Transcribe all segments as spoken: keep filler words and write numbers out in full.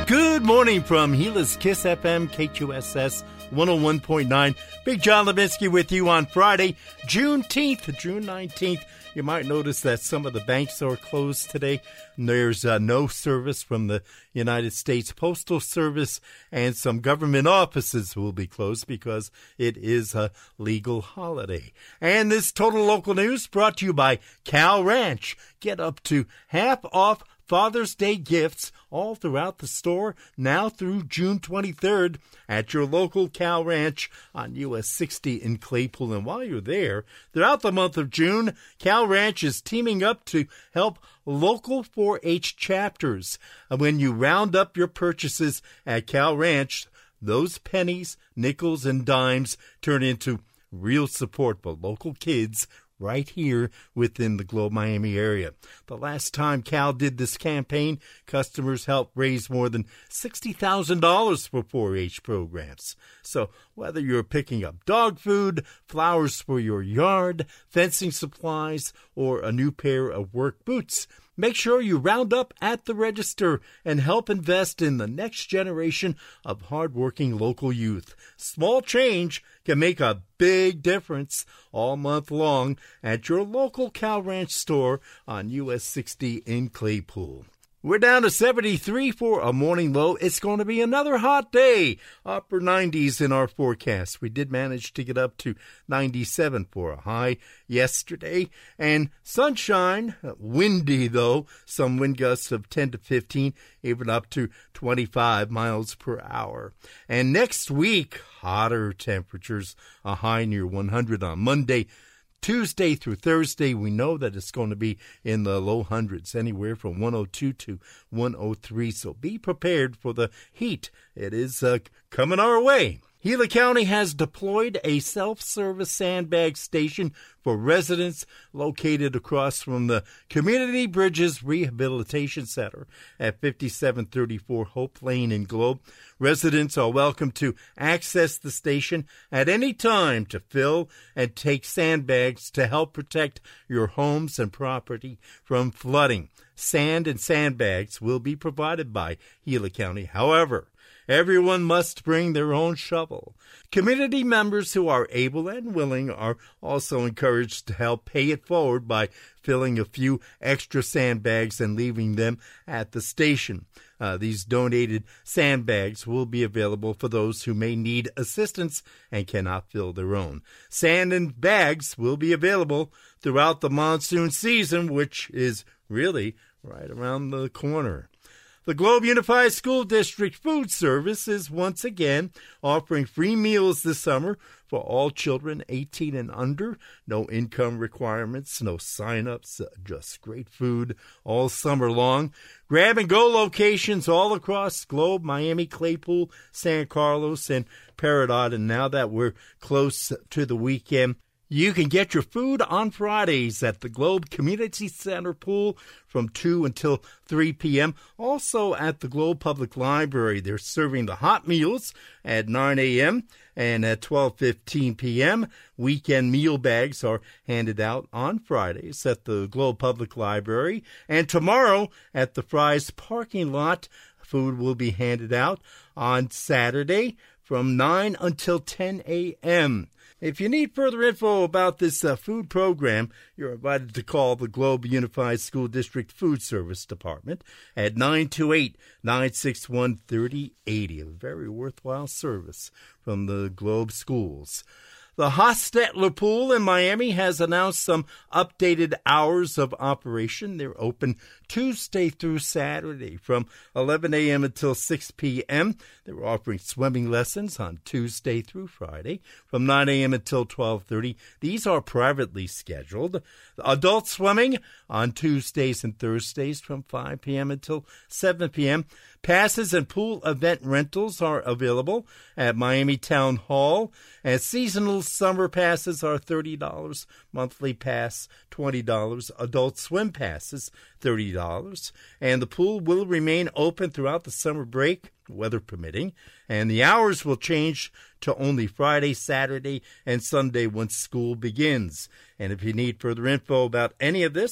Good morning from Gila's Kiss F M, K Q S S one oh one point nine. Big John Levinsky with you on Friday, Juneteenth, June nineteenth. You might notice that some of the banks are closed today. There's uh, no service from the United States Postal Service, and some government offices will be closed because it is a legal holiday. And this Total Local News brought to you by Cal Ranch. Get up to half off Father's Day gifts all throughout the store now through June twenty-third at your local Cal Ranch on U S sixty in Claypool. And while you're there, throughout the month of June, Cal Ranch is teaming up to help local four H chapters. And when you round up your purchases at Cal Ranch, those pennies, nickels, and dimes turn into real support for local kids right here within the Globe Miami area. The last time Cal did this campaign, customers helped raise more than sixty thousand dollars for four H programs. So whether you're picking up dog food, flowers for your yard, fencing supplies, or a new pair of work boots, make sure you round up at the register and help invest in the next generation of hardworking local youth. Small change can make a big difference all month long at your local Cal Ranch store on U S sixty in Claypool. We're down to seventy-three for a morning low. It's going to be another hot day. Upper nineties in our forecast. We did manage to get up to ninety-seven for a high yesterday. And sunshine, windy though. Some wind gusts of ten to fifteen, even up to twenty-five miles per hour. And next week, hotter temperatures, a high near one hundred on Monday. Tuesday through Thursday, we know that it's going to be in the low hundreds, anywhere from one oh two to one oh three. So be prepared for the heat. It is uh, coming our way. Gila County has deployed a self-service sandbag station for residents located across from the Community Bridges Rehabilitation Center at fifty-seven thirty-four Hope Lane in Globe. Residents are welcome to access the station at any time to fill and take sandbags to help protect your homes and property from flooding. Sand and sandbags will be provided by Gila County. However, everyone must bring their own shovel. Community members who are able and willing are also encouraged to help pay it forward by filling a few extra sandbags and leaving them at the station. Uh, these donated sandbags will be available for those who may need assistance and cannot fill their own. Sand and bags will be available throughout the monsoon season, which is really right around the corner. The Globe Unified School District Food Service is once again offering free meals this summer for all children eighteen and under. No income requirements, no sign-ups, just great food all summer long. Grab-and-go locations all across Globe, Miami, Claypool, San Carlos, and Peridot. And now that we're close to the weekend, you can get your food on Fridays at the Globe Community Center pool from two until three p.m. Also at the Globe Public Library, they're serving the hot meals at nine a.m. and at twelve fifteen p.m. Weekend meal bags are handed out on Fridays at the Globe Public Library. And tomorrow at the Fry's parking lot, food will be handed out on Saturday from nine until ten a.m. If you need further info about this uh, food program, you're invited to call the Globe Unified School District Food Service Department at nine two eight, nine six one, three oh eight oh. A very worthwhile service from the Globe schools. The Hostetler Pool in Miami has announced some updated hours of operation. They're open Tuesday through Saturday from eleven a.m. until six p.m. They're offering swimming lessons on Tuesday through Friday from nine a.m. until twelve thirty. These are privately scheduled. Adult swimming on Tuesdays and Thursdays from five p.m. until seven p.m. Passes and pool event rentals are available at Miami Town Hall, and seasonal summer passes are thirty dollars, monthly pass twenty dollars, adult swim passes thirty dollars, and the pool will remain open throughout the summer break, weather permitting, and the hours will change to only Friday, Saturday, and Sunday once school begins. And if you need further info about any of this,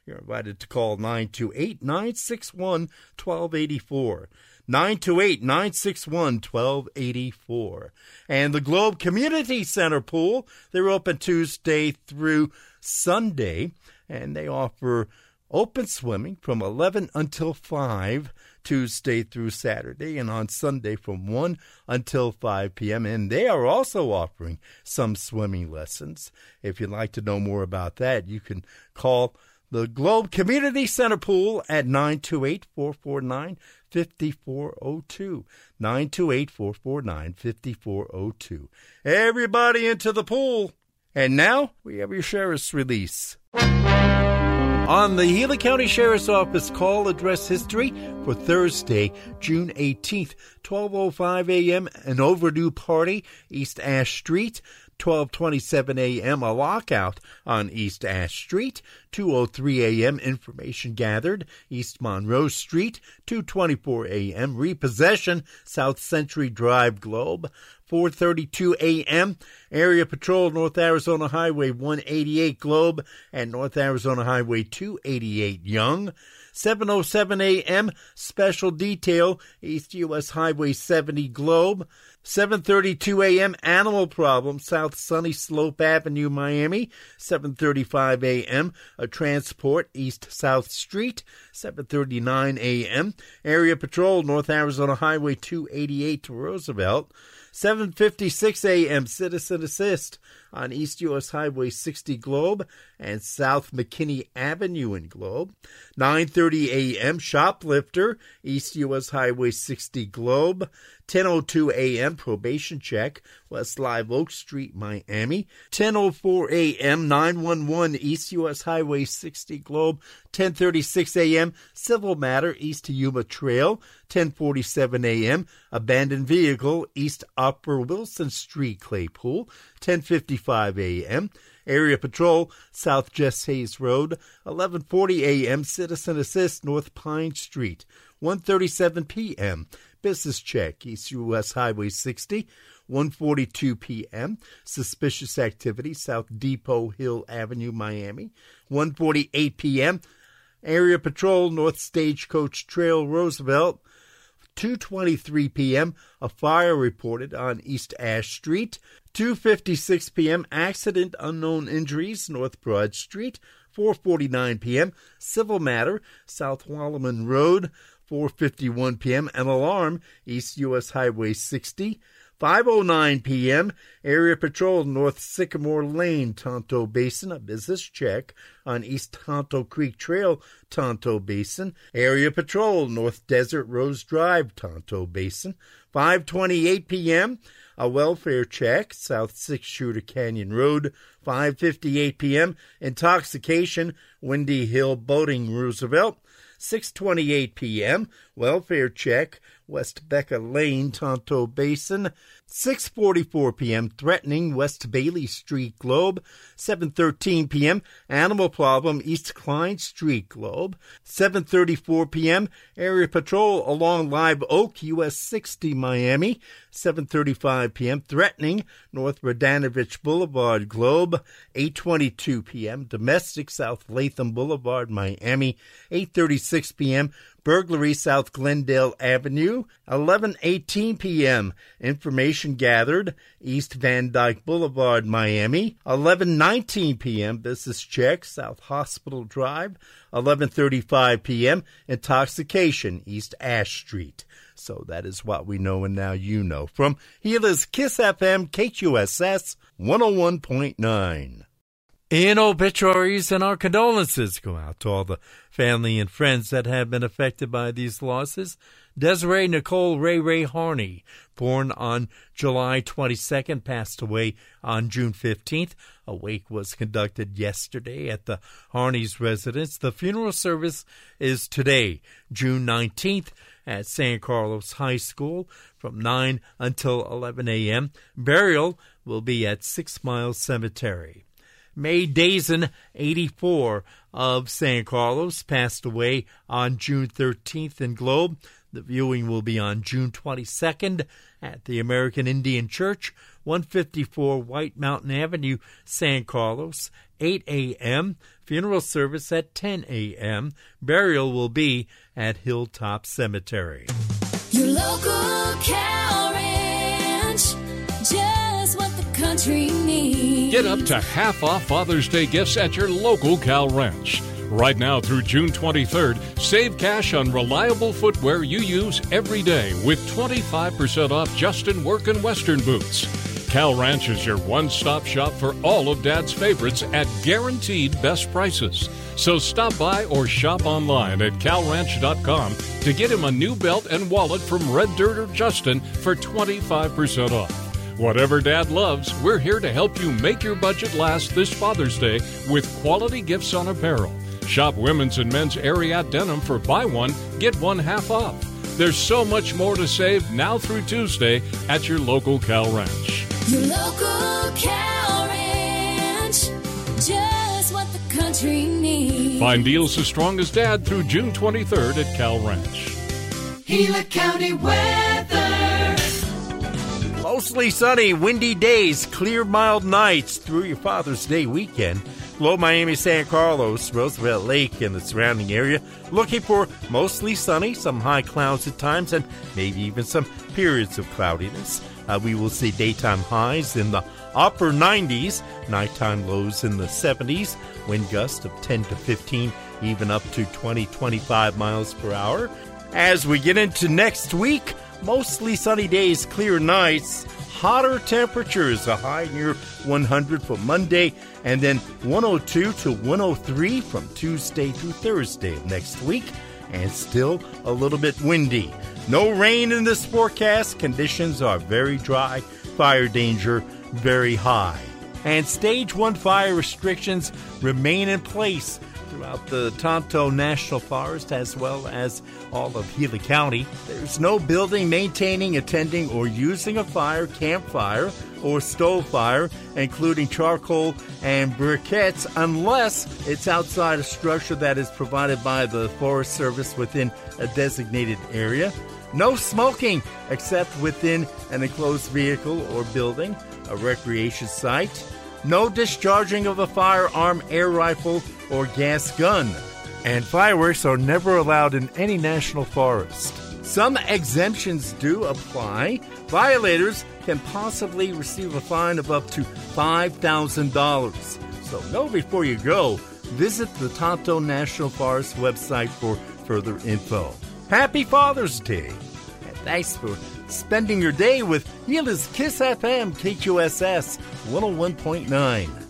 You're invited to call nine two eight, nine six one, one two eight four. nine two eight, nine six one, one two eight four. And the Globe Community Center Pool, they're open Tuesday through Sunday, and they offer open swimming from eleven until five, Tuesday through Saturday, and on Sunday from one until five p.m. And they are also offering some swimming lessons. If you'd like to know more about that, you can call the Globe Community Center Pool at nine two eight, four four nine, five four zero two. nine two eight, four four nine, five four zero two. Everybody into the pool. And now we have your sheriff's release. On the Healy County Sheriff's Office call address history for Thursday, June eighteenth, twelve oh five a.m., an overdue party, East Ash Street. twelve twenty-seven a.m., a lockout on East Ash Street. two oh three a.m., information gathered, East Monroe Street. two twenty-four a.m., repossession, South Century Drive, Globe. four thirty-two a.m., area patrol, North Arizona Highway one eighty-eight, Globe, and North Arizona Highway two eighty-eight, Young. seven oh seven a.m., special detail, East U S Highway seventy, Globe. seven thirty-two a.m., animal problem, South Sunny Slope Avenue, Miami. seven thirty-five a.m., a transport, East South Street. seven thirty-nine a.m., area patrol, North Arizona Highway two eighty-eight to Roosevelt. seven fifty-six a.m., citizen assist on East U S Highway sixty, Globe, and South McKinney Avenue in Globe. nine thirty a.m., shoplifter, East U S Highway sixty, Globe. ten oh two a.m., probation check, West Live Oak Street, Miami. ten oh four a.m., nine one one, East U S Highway sixty, Globe. ten thirty-six a.m., civil matter, East Yuma Trail. ten forty-seven a.m., abandoned vehicle, East Upper Wilson Street, Claypool. ten fifty-five a.m., area patrol, South Jess Hayes Road. eleven forty a.m., citizen assist, North Pine Street. one thirty-seven p.m., business check, East U S Highway sixty. one forty-two p.m., suspicious activity, South Depot Hill Avenue, Miami. one forty-eight p.m., area patrol, North Stagecoach Trail, Roosevelt. two twenty-three p.m., a fire reported on East Ash Street. two fifty-six p.m., accident, unknown injuries, North Broad Street. four forty-nine p.m., civil matter, South Wallaman Road. four fifty-one p.m., an alarm, East U S Highway sixty. five oh nine p.m., area patrol, North Sycamore Lane, Tonto Basin, a business check on East Tonto Creek Trail, Tonto Basin. Area patrol, North Desert Rose Drive, Tonto Basin. five twenty-eight p.m., a welfare check, South Six Shooter Canyon Road. five fifty-eight p.m., intoxication, Windy Hill Boating, Roosevelt. six twenty-eight p.m., welfare check, West Becca Lane, Tonto Basin. six forty-four p.m., threatening, West Bailey Street, Globe. seven thirteen p.m., animal problem, East Klein Street, Globe. seven thirty-four p.m., area patrol along Live Oak, U S sixty, Miami. seven thirty-five p.m., threatening, North Radanovich Boulevard, Globe. eight twenty-two p.m., domestic, South Latham Boulevard, Miami. eight thirty-six p.m., burglary, South Glendale Avenue. eleven eighteen p.m., information gathered, East Van Dyke Boulevard, Miami. eleven nineteen p.m., business check, South Hospital Drive. eleven thirty-five p.m., intoxication, East Ash Street. So that is what we know, and now you know. From Gila's Kiss F M, K Q S S one oh one point nine. In obituaries, and our condolences go out to all the family and friends that have been affected by these losses. Desiree Nicole Ray Ray Harney, born on July twenty-second, passed away on June fifteenth. A wake was conducted yesterday at the Harney's residence. The funeral service is today, June nineteenth, at San Carlos High School from nine until eleven a.m. Burial will be at Six Mile Cemetery. May Dazen, eighty-four, of San Carlos, passed away on June thirteenth in Globe. The viewing will be on June twenty-second at the American Indian Church, one fifty-four White Mountain Avenue, San Carlos, eight a.m. Funeral service at ten a.m. Burial will be at Hilltop Cemetery. Your local cow ranch, just what the country needs. Get up to half off Father's Day gifts at your local Cal Ranch. Right now through June twenty-third, save cash on reliable footwear you use every day with twenty-five percent off Justin Work and Western boots. Cal Ranch is your one-stop shop for all of Dad's favorites at guaranteed best prices. So stop by or shop online at cal ranch dot com to get him a new belt and wallet from Red Dirt or Justin for twenty-five percent off. Whatever Dad loves, we're here to help you make your budget last this Father's Day with quality gifts on apparel. Shop women's and men's Ariat denim for buy one, get one half off. There's so much more to save now through Tuesday at your local Cal Ranch. Your local cow ranch, just what the country needs. Find deals as strong as Dad through June twenty-third at Cal Ranch. Gila County weather. Mostly sunny, windy days, clear, mild nights through your Father's Day weekend. Below Miami, San Carlos, Roosevelt Lake, and the surrounding area. Looking for mostly sunny, some high clouds at times, and maybe even some periods of cloudiness. Uh, we will see daytime highs in the upper nineties, nighttime lows in the seventies, wind gusts of ten to fifteen, even up to twenty to twenty-five miles per hour. As we get into next week, mostly sunny days, clear nights, hotter temperatures, a high near one hundred for Monday, and then one oh two to one oh three from Tuesday through Thursday of next week, and still a little bit windy. No rain in this forecast. Conditions are very dry. Fire danger very high. And stage one fire restrictions remain in place throughout the Tonto National Forest as well as all of Gila County. There's no building, maintaining, attending, or using a fire, campfire, or stove fire, including charcoal and briquettes, unless it's outside a structure that is provided by the Forest Service within a designated area. No smoking except within an enclosed vehicle or building, a recreation site. No discharging of a firearm, air rifle, or gas gun. And fireworks are never allowed in any national forest. Some exemptions do apply. Violators can possibly receive a fine of up to five thousand dollars. So know before you go, visit the Tonto National Forest website for further info. Happy Father's Day. And thanks for spending your day with Gila's Kiss F M K Q S S one oh one point nine.